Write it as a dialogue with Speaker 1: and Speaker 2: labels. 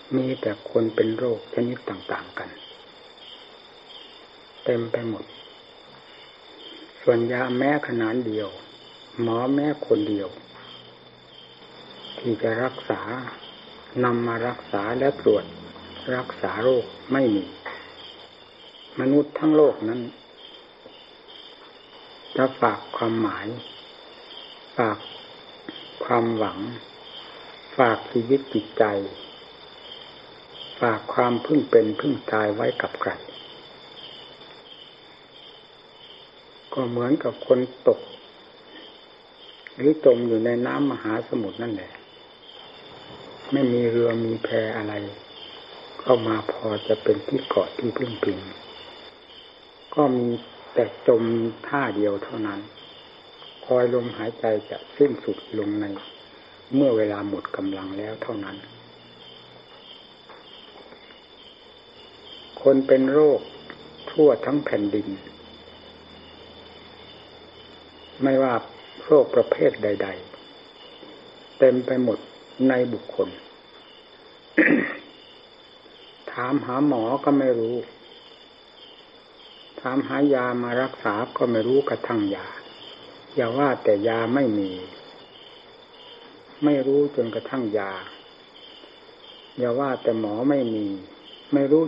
Speaker 1: มีแต่คนเป็นโรคชนิดต่างๆกันเต็มไปหมดส่วนยาแม้ขนาดเดียวหมอแม้คนเดียวที่จะรักษานำมารักษาและตรวจรักษาโรคไม่มีมนุษย์ทั้งโลกนั้นจะฝากความหมายฝากความหวังฝากชีวิตจิตใจฝากความพึ่งเป็นพึ่งตายไว้กับใครก็เหมือนกับคนตกหรือจมอยู่ในน้ำมหาสมุทรนั่นแหละไม่มีเรือมีแพอะไรเข้ามาพอจะเป็นที่เกาะที่พึ่งพิงก็มีแต่จมท่าเดียวเท่านั้นคอยลมหายใจจะสิ้นสุดลงในเมื่อเวลาหมดกำลังแล้วเท่านั้นคนเป็นโรคทั่วทั้งแผ่นดินไม่ว่าโรคประเภทใดๆเต็มไปหมดในบุคคล ถามหาหมอก็ไม่รู้ถามหายามารักษาก็ไม่รู้กระทั่งยาอย่าว่าแต่ยาไม่มีไม่รู้จนกระทั่งยาอย่าว่าแต่หมอไม่มีไม่รู้